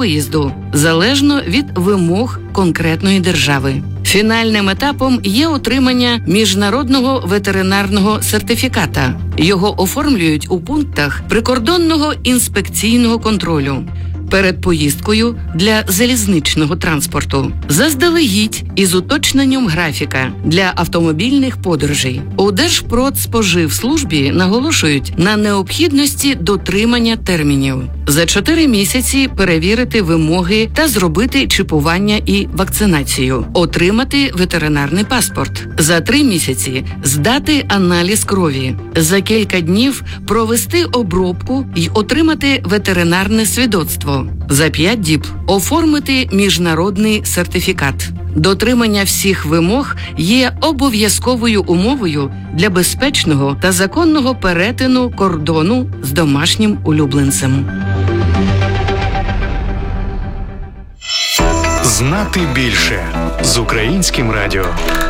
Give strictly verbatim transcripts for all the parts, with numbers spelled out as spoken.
виїзду, залежно від вимог конкретної держави. Фінальним етапом є отримання міжнародного ветеринарного сертифіката. Його оформлюють у пунктах прикордонного інспекційного контролю перед поїздкою для залізничного транспорту, заздалегідь із уточненням графіка для автомобільних подорожей. У Держпродспоживслужбі наголошують на необхідності дотримання термінів. За чотири місяці перевірити вимоги та зробити чіпування і вакцинацію, отримати ветеринарний паспорт. За три місяці здати аналіз крові. За кілька днів провести обробку й отримати ветеринарне свідоцтво. За п'ять діб оформити міжнародний сертифікат. Дотримання всіх вимог є обов'язковою умовою для безпечного та законного перетину кордону з домашнім улюбленцем. Знати більше з Українським радіо.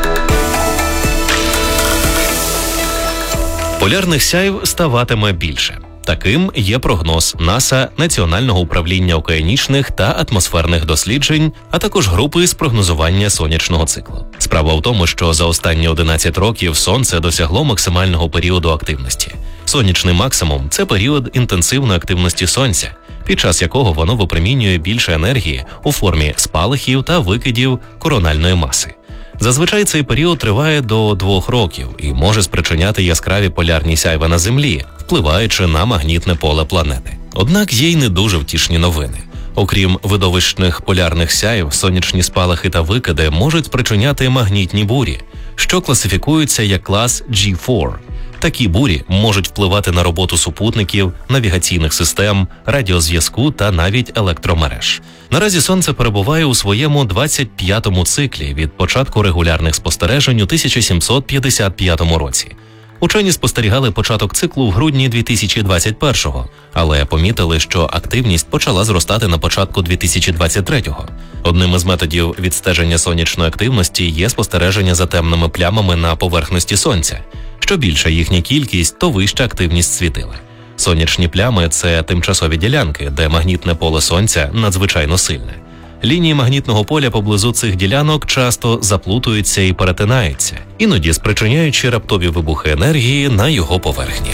Полярних сяйв ставатиме більше. Таким є прогноз НАСА, Національного управління океанічних та атмосферних досліджень, а також групи з прогнозування сонячного циклу. Справа в тому, що за останні одинадцять років Сонце досягло максимального періоду активності. Сонячний максимум – це період інтенсивної активності Сонця, під час якого воно випромінює більше енергії у формі спалахів та викидів корональної маси. Зазвичай цей період триває до двох років і може спричиняти яскраві полярні сяйва на Землі, впливаючи на магнітне поле планети. Однак є й не дуже втішні новини. Окрім видовищних полярних сяйв, сонячні спалахи та викиди можуть спричиняти магнітні бурі, що класифікуються як клас джі чотири. Такі бурі можуть впливати на роботу супутників, навігаційних систем, радіозв'язку та навіть електромереж. Наразі Сонце перебуває у своєму двадцять п'ятому циклі від початку регулярних спостережень у тисяча сімсот п'ятдесят п'ятому році. Учені спостерігали початок циклу в грудні дві тисячі двадцять першого, але помітили, що активність почала зростати на початку дві тисячі двадцять третього. Одним із методів відстеження сонячної активності є спостереження за темними плямами на поверхності Сонця. Що більша їхня кількість, то вища активність світила. Сонячні плями – це тимчасові ділянки, де магнітне поле Сонця надзвичайно сильне. Лінії магнітного поля поблизу цих ділянок часто заплутуються і перетинаються, іноді спричиняючи раптові вибухи енергії на його поверхні.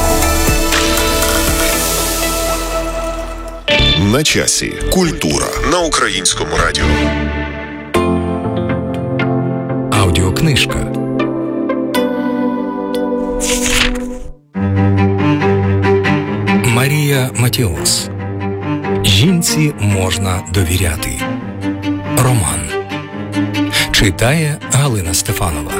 На часі. Культура на Українському радіо. Аудіокнижка. Марія Матіос. Жінці можна довіряти. Роман. Читає Галина Стефанова.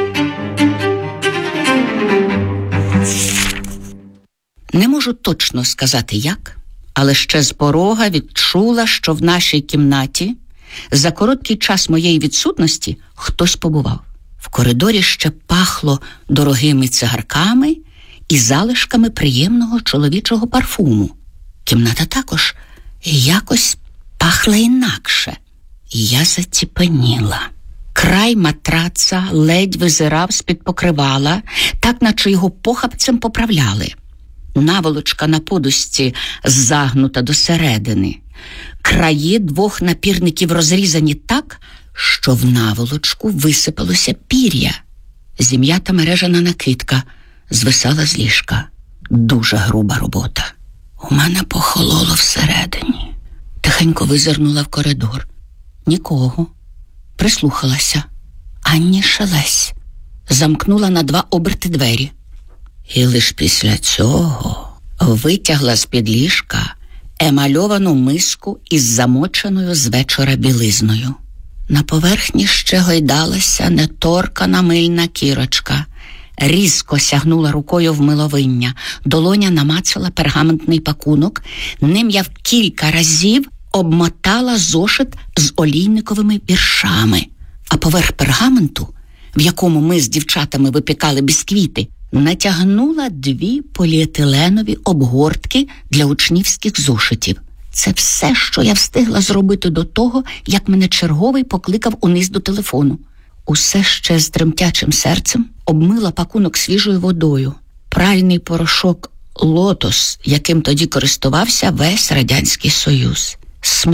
Не можу точно сказати як, але ще з порога відчула, що в нашій кімнаті за короткий час моєї відсутності хтось побував. В коридорі ще пахло дорогими цигарками і залишками приємного чоловічого парфуму. Кімната також якось пахла інакше. І я заціпеніла. Край матраца ледь визирав з-під покривала, так наче його похапцем поправляли. Наволочка на подушці загнута досередини. Краї двох напірників розрізані так, що в наволочку висипалося пір'я. Зім'ята мережана накидка звисала з ліжка. Дуже груба робота. У мене похололо всередині. Тихенько визирнула в коридор. Нікого. Прислухалася. Ані шелесь. Замкнула на два оберти двері. І лиш після цього витягла з-під ліжка емальовану миску із замоченою з вечора білизною. На поверхні ще гойдалася неторкана мильна кірочка. Різко сягнула рукою в миловиння. Долоня намацала пергаментний пакунок. Ним я в кілька разів обмотала зошит з олійниковими віршами. А поверх пергаменту, в якому ми з дівчатами випікали бісквіти, натягнула дві поліетиленові обгортки для учнівських зошитів. Це все, що я встигла зробити до того, як мене черговий покликав униз до телефону. Усе ще з тремтячим серцем обмила пакунок свіжою водою. Пральний порошок «Лотос», яким тоді користувався весь Радянський Союз.